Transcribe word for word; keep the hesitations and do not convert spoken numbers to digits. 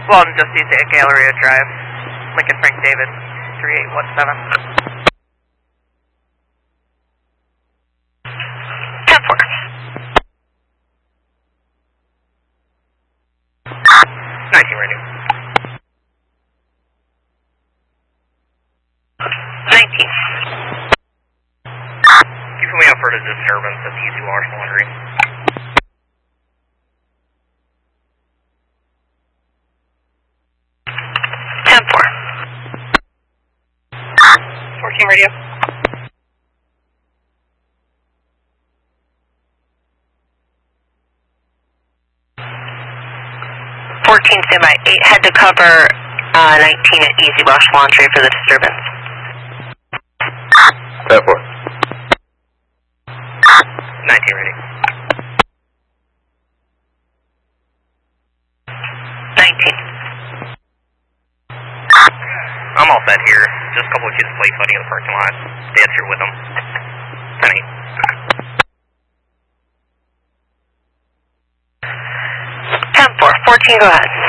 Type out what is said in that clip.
Well, just east of Galleria Drive, Lincoln Frank David, three eight one seven. ten four. nineteen radio. nineteen. Keep me up for the disturbance at the Easy Wash Laundry. ten four. fourteen radio. fourteen standby. eight had to cover uh, nineteen at Easy Wash Laundry for the disturbance. ten four. nineteen ready. nineteen. I'm all set here. Just a couple of kids play footy in the parking lot. Dad's here with them. ten eight. ten four. fourteen, go ahead.